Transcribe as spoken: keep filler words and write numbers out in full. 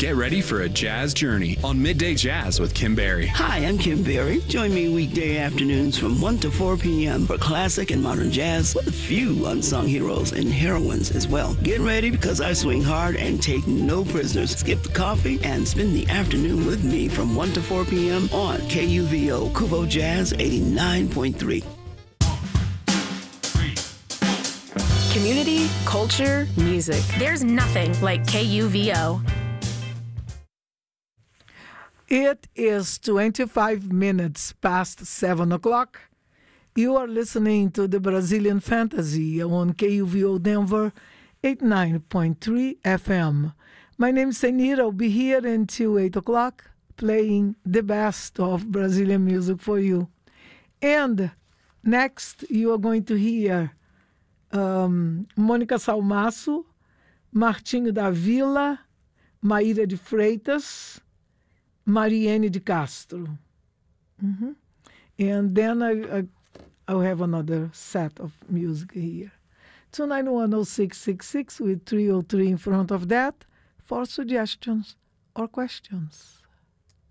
Get ready for a jazz journey on Midday Jazz with Kim Berry. Hi, I'm Kim Berry. Join me weekday afternoons from one to four p.m. for classic and modern jazz with a few unsung heroes and heroines as well. Get ready because I swing hard and take no prisoners. Skip the coffee and spend the afternoon with me from one to four p.m. on K U V O Kubo Jazz eighty-nine point three. Community, culture, music. There's nothing like K U V O. It is twenty-five minutes past seven o'clock. You are listening to the Brazilian Fantasy on K U V O Denver eighty-nine point three F M. My name is Senira. I'll be here until eight o'clock playing the best of Brazilian music for you. And next, you are going to hear um, Mônica Salmaço, Martinho da Vila, Maíra de Freitas, Mariene de Castro. Mm-hmm. And then I, I, I'll have another set of music here. two nine one oh six six six with three oh three in front of that for suggestions or questions.